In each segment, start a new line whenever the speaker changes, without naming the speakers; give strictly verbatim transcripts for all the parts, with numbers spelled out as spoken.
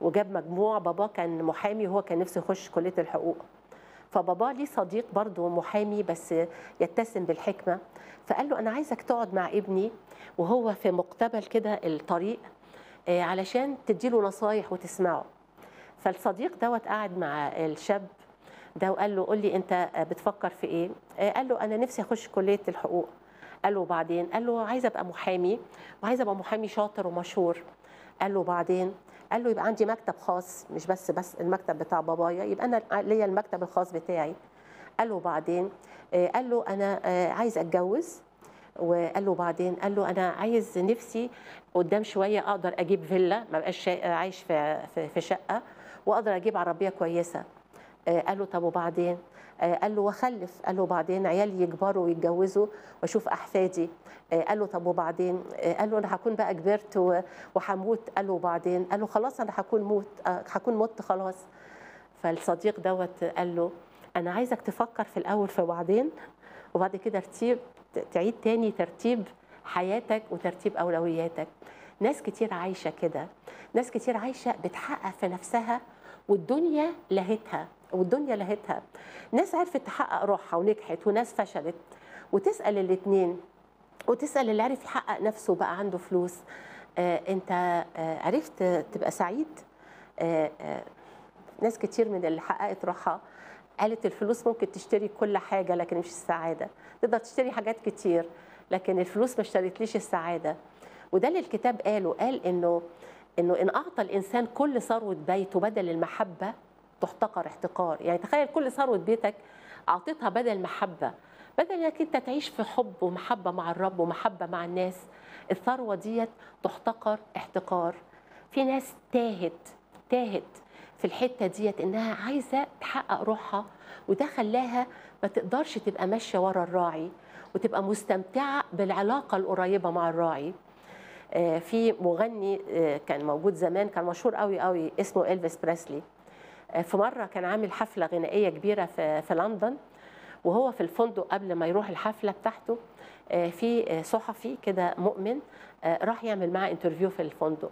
وجاب مجموع. باباه كان محامي وهو كان نفسه يخش كلية الحقوق، فباباه ليه صديق برضه محامي بس يتسم بالحكمة، فقال له أنا عايزك تقعد مع ابني وهو في مقتبل كده الطريق علشان تديله نصايح وتسمعه. فالصديق دوت قعد مع الشاب ده وقال له قول لي أنت بتفكر في إيه؟ قال له أنا نفسي أخش كلية الحقوق. قال له بعدين؟ قال له عايز أبقى محامي وعايز أبقى محامي شاطر ومشهور. قال له بعدين؟ قال له يبقى عندي مكتب خاص، مش بس بس المكتب بتاع بابايا، يبقى أنا ليا المكتب الخاص بتاعي. قال له بعدين؟ قال له أنا عايز أتجوز. وقال له بعدين؟ قال له أنا عايز نفسي قدام شوية أقدر أجيب فيلا، ما بقاش عايش في في شقة، وأقدر أجيب عربية كويسة. قال له طب وبعدين؟ قال له واخلف. قال له بعدين عيالي يكبروا ويتجوزوا واشوف احفادي. قال له طب وبعدين؟ قال له انا هكون بقى كبرت وهموت. قال له بعدين؟ قال له خلاص انا هكون موت هكون مت خلاص. فالصديق دوت قال له انا عايزك تفكر في الاول في بعدين، وبعد كده ترتيب تعيد تاني ترتيب حياتك وترتيب اولوياتك. ناس كتير عايشه كده، ناس كتير عايشه بتحقق في نفسها والدنيا لهتها والدنيا لهتها. ناس عرفت تحقق روحها ونجحت، وناس فشلت. وتسأل الاثنين، وتسأل اللي عرف يحقق نفسه بقى عنده فلوس، آه انت آه عرفت تبقى سعيد؟ آه آه ناس كتير من اللي حققت روحها قالت الفلوس ممكن تشتري كل حاجة لكن مش السعادة. تقدر تشتري حاجات كتير لكن الفلوس ما اشتريتليش السعادة. وده اللي الكتاب قاله، قال انه انه ان اعطى الانسان كل ثروه بيته بدل المحبه تحتقر احتقار. يعني تخيل كل ثروه بيتك اعطيتها بدل محبه، بدل انك انت تعيش في حب ومحبه مع الرب ومحبه مع الناس، الثروه ديت تحتقر احتقار. في ناس تاهت تاهت في الحته ديت انها عايزه تحقق روحها، وده خلاها ما تقدرش تبقى ماشيه ورا الراعي وتبقى مستمتعه بالعلاقه القريبه مع الراعي. في مغني كان موجود زمان كان مشهور قوي قوي اسمه إلفيس بريسلي. في مره كان عامل حفله غنائيه كبيره في في لندن، وهو في الفندق قبل ما يروح الحفله بتاعته في صحفي كده مؤمن راح يعمل معاه انترفيو في الفندق.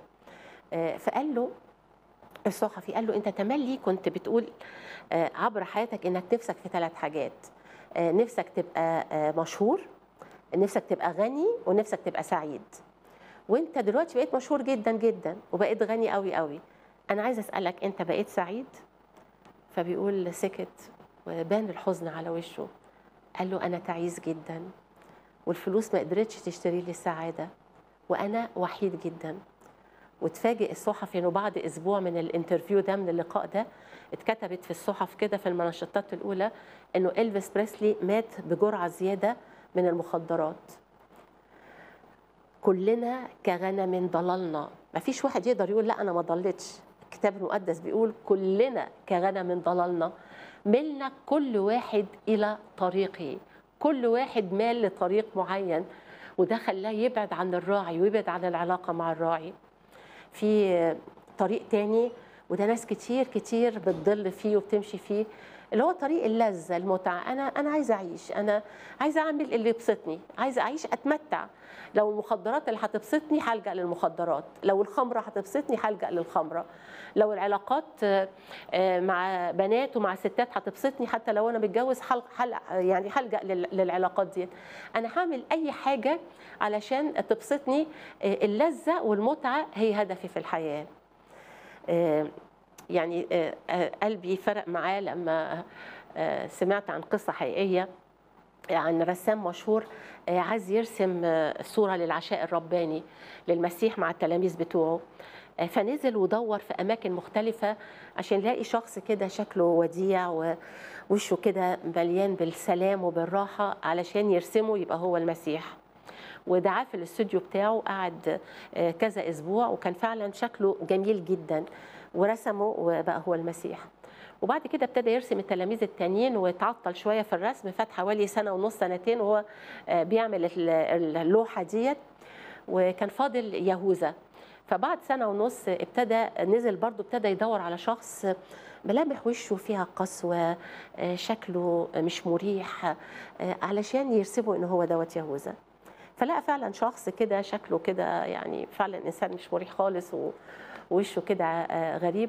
فقال له الصحفي، قال له انت تملي كنت بتقول عبر حياتك انك نفسك في ثلاث حاجات، نفسك تبقى مشهور، نفسك تبقى غني، ونفسك تبقى سعيد. وانت دلوقتي بقيت مشهور جدا جدا وبقيت غني قوي قوي، انا عايزه اسالك انت بقيت سعيد؟ فبيقول سكت وبان الحزن على وشه. قال له انا تعيس جدا والفلوس ما قدرتش تشتري لي السعاده وانا وحيد جدا. وتفاجئ الصحفي انه بعد اسبوع من الانترفيو ده من اللقاء ده اتكتبت في الصحف كده في المنشطات الاولى انه إلفيس بريسلي مات بجرعه زياده من المخدرات. كلنا كغنم ضللنا، ما فيش واحد يقدر يقول لا انا ما ضلتش. الكتاب المقدس بيقول كلنا كغنم ضللنا، ملنا كل واحد الى طريقه، كل واحد مال لطريق معين، وده خلاه يبعد عن الراعي ويبعد عن العلاقه مع الراعي. في طريق تاني وده ناس كتير كتير بتضل فيه وبتمشي فيه، اللي هو طريق اللذة المتعة. أنا أنا عايزة أعيش، أنا عايزة أعمل اللي يبسطني، عايزة أعيش أتمتع. لو المخدرات اللي هتبسطني هلجأ للمخدرات، لو الخمرة هتبسطني هلجأ للخمرة، لو العلاقات مع بنات ومع ستات هتبسطني حتى لو أنا متجوز هل يعني هلجأ للعلاقات دي. أنا هعمل أي حاجة علشان تبسطني. اللذة والمتعة هي هدفي في الحياة. يعني قلبي فرق معاه لما سمعت عن قصة حقيقية عن رسام مشهور عايز يرسم صورة للعشاء الرباني للمسيح مع التلاميذ بتوعه، فنزل ودور في أماكن مختلفة عشان يلاقي شخص كده شكله وديع ووشه كده مليان بالسلام وبالراحة علشان يرسمه يبقى هو المسيح. ودعاه في الاستوديو بتاعه، قعد كذا أسبوع وكان فعلا شكله جميل جدا ورسمه وبقى هو المسيح. وبعد كده ابتدى يرسم التلاميذ التانيين وتعطل شويه في الرسم، فات حوالي سنه ونص سنتين وهو بيعمل اللوحه ديت، وكان فاضل يهوذا. فبعد سنه ونص ابتدى نزل برضه ابتدى يدور على شخص ملامح وشه فيها قسوه، شكله مش مريح، علشان يرسمه ان هو دوت يهوذا. فلقى فعلا شخص كده شكله كده يعني فعلا انسان مش مريح خالص ووشه كده غريب.